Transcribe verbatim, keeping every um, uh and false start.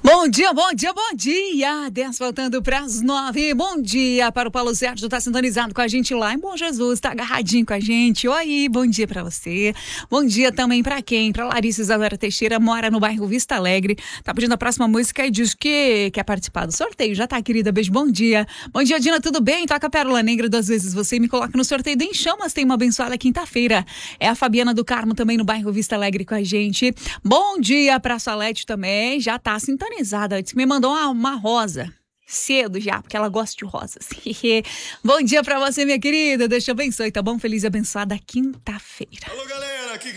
Bom dia, bom dia, bom dia. dez faltando para as nove. Bom dia para o Paulo Sérgio, tá sintonizado com a gente lá em Bom Jesus, tá agarradinho com a gente. Oi, bom dia para você. Bom dia também para quem? Para Larissa Isadora Teixeira, mora no bairro Vista Alegre. Tá pedindo a próxima música e diz que quer participar do sorteio. Já tá, querida? Beijo, bom dia. Bom dia, Dina, tudo bem? Toca a Pérola Negra duas vezes você e me coloca no sorteio do Em Chamas. Tem uma abençoada quinta-feira. É a Fabiana do Carmo também no bairro Vista Alegre com a gente. Bom dia para a Salete também. Já tá sintonizado. Disse que me mandou uma, uma rosa cedo já, porque ela gosta de rosas. Bom dia pra você, minha querida. Deus te abençoe, tá bom? Feliz e abençoada quinta-feira. Alô, galera!